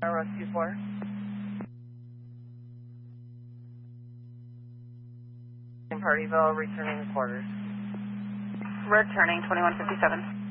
Rescue 4. In Partyville, returning the quarters. Returning 2157.